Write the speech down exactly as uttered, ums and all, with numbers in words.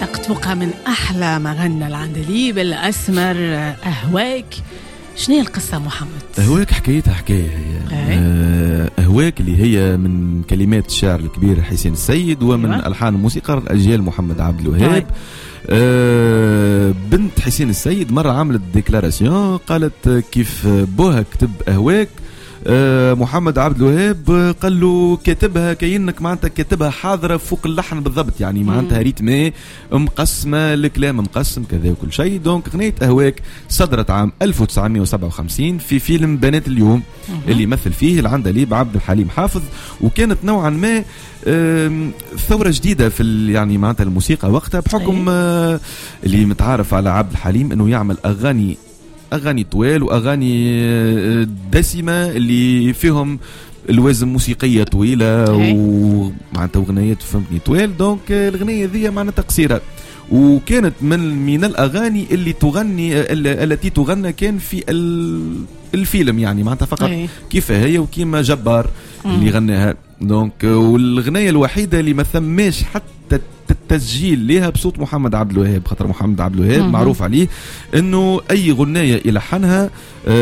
تقطوقة من أحلى ما غنى العندليب الأسمر أهواك. شنو هي القصة محمد؟ أهواك حكايتها حكاية هي أهواك اللي هي من كلمات الشاعر الكبير حسين السيد ومن أيوة. ألحان الموسيقار الأجيال محمد عبد الوهاب. أه بنت حسين السيد مرة عملت ديكلاراسيون قالت كيف بوها كتب أهواك أه محمد عبد الوهاب قال له كاتبها كأنك معناتها كاتبها حاضرة فوق اللحن بالضبط، يعني معناتها ريتمي مقسمة الكلام مقسم كذا وكل شيء. دونك غنية أهواك صدرت عام ألف وتسعمائة وسبعة وخمسين في فيلم بنات اليوم اللي يمثل فيه العندليب عبد الحليم حافظ، وكانت نوعا ما ثورة جديدة في يعني معناتها الموسيقى وقتها بحكم أيه. اللي متعارف على عبد الحليم انه يعمل اغاني اغاني طوال واغاني دسمة اللي فيهم الوزن موسيقية طويلة ومعناتها اغنيات فهمتني طوال. دونك الغنية ذي معناتها قصيرة، وكانت من من الاغاني اللي تغني التي تغنى كان في الفيلم، يعني معناتها فقط أيه. كيف هي وكيما جبار اللي غناها. دونك والغنية الوحيدة اللي ما ثماش حتى التسجيل لها بصوت محمد عبد الوهاب، خاطر محمد عبد الوهاب معروف عليه انه اي غنية يلحنها